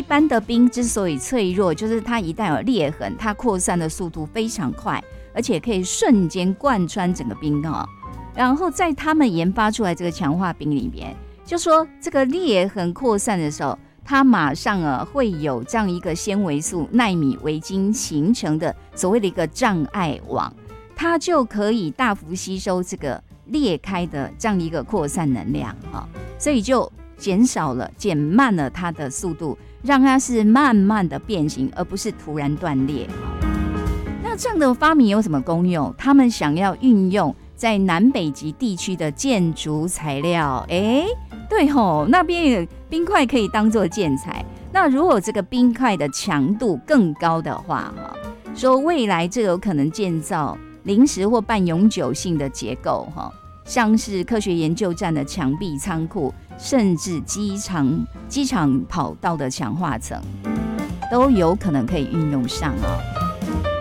般的冰之所以脆弱，就是它一旦有裂痕，它扩散的速度非常快，而且可以瞬间贯穿整个冰哦。然后在他们研发出来这个强化冰里面，就说这个裂痕扩散的时候，它马上会有这样一个纤维素奈米维晶形成的所谓的一个障碍网，它就可以大幅吸收这个裂开的这样一个扩散能量所以就减慢了它的速度，让它是慢慢的变形，而不是突然断裂。那这样的发明有什么功用？他们想要运用在南北极地区的建筑材料，对吼，那边冰块可以当做建材。那如果这个冰块的强度更高的话，说未来这有可能建造临时或半永久性的结构，像是科学研究站的墙壁、仓库，甚至机场跑道的强化层，都有可能可以运用上